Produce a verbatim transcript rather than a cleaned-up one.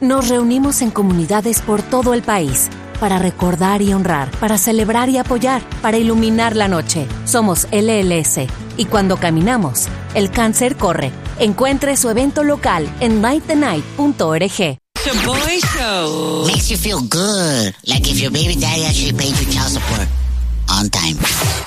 Nos reunimos en comunidades por todo el país para recordar y honrar, para celebrar y apoyar, para iluminar la noche. Somos L L S y cuando caminamos, el cáncer corre. Encuentre su evento local en light the night punto org. The Boy Show. Makes you feel good, like if your baby daddy actually paid your child support on time.